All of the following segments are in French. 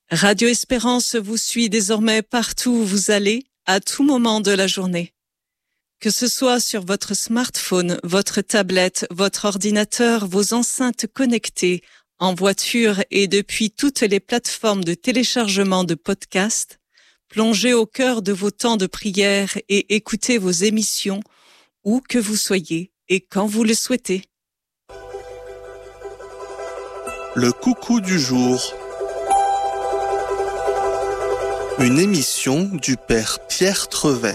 Radio Espérance vous suit désormais partout où vous allez, à tout moment de la journée. Que ce soit sur votre smartphone, votre tablette, votre ordinateur, vos enceintes connectées, en voiture et depuis toutes les plateformes de téléchargement de podcasts, plongez au cœur de vos temps de prière et écoutez vos émissions où que vous soyez et quand vous le souhaitez. Le coucou du jour. Une émission du Père Pierre Trevet.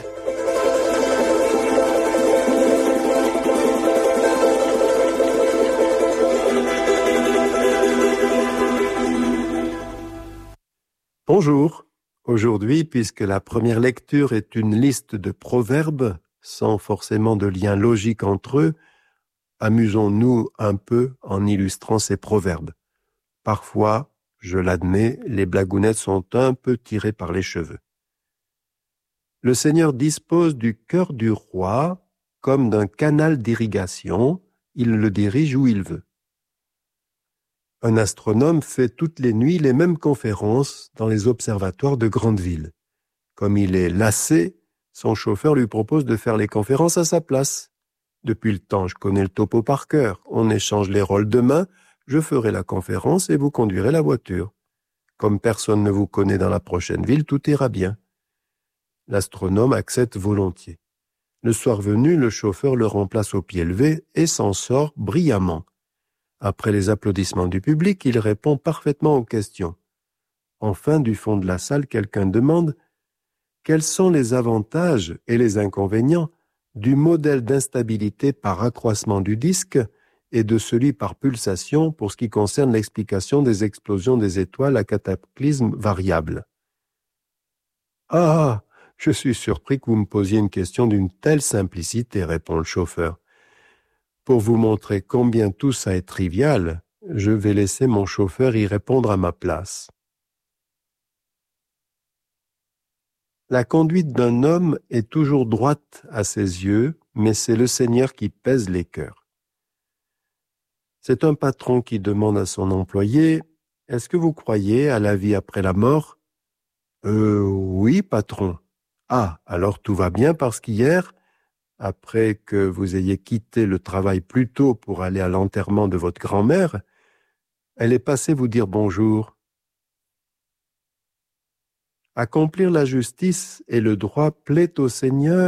Bonjour. Aujourd'hui, puisque la première lecture est une liste de proverbes, sans forcément de lien logique entre eux, amusons-nous un peu en illustrant ces proverbes. Parfois, je l'admets, les blagounettes sont un peu tirées par les cheveux. Le Seigneur dispose du cœur du roi comme d'un canal d'irrigation, il le dirige où il veut. Un astronome fait toutes les nuits les mêmes conférences dans les observatoires de grandes villes. Comme il est lassé, son chauffeur lui propose de faire les conférences à sa place. Depuis le temps, je connais le topo par cœur. On échange les rôles demain, je ferai la conférence et vous conduirez la voiture. Comme personne ne vous connaît dans la prochaine ville, tout ira bien. L'astronome accepte volontiers. Le soir venu, le chauffeur le remplace au pied levé et s'en sort brillamment. Après les applaudissements du public, il répond parfaitement aux questions. Enfin, du fond de la salle, quelqu'un demande « Quels sont les avantages et les inconvénients du modèle d'instabilité par accroissement du disque et de celui par pulsation pour ce qui concerne l'explication des explosions des étoiles à cataclysme variable ?» Ah, je suis surpris que vous me posiez une question d'une telle simplicité, répond le chauffeur. Pour vous montrer combien tout ça est trivial, je vais laisser mon chauffeur y répondre à ma place. La conduite d'un homme est toujours droite à ses yeux, mais c'est le Seigneur qui pèse les cœurs. C'est un patron qui demande à son employé « Est-ce que vous croyez à la vie après la mort ?»« Oui, patron. »« Ah, alors tout va bien parce qu'hier, après que vous ayez quitté le travail plus tôt pour aller à l'enterrement de votre grand-mère, elle est passée vous dire bonjour. » Accomplir la justice et le droit plaît au Seigneur